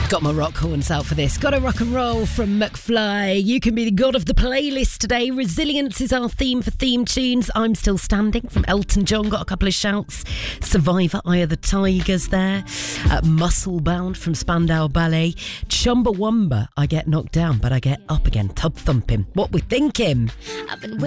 Got my rock horns out for this. Got a rock and roll from McFly. You can be the god of the playlist today. Resilience is our theme for theme tunes. I'm Still Standing from Elton John. Got a couple of shouts. Survivor, Eye of the Tigers there. Muscle Bound from Spandau Ballet. Chumbawamba, I get knocked down, but I get up again. Tub thumping. What we thinking? I've been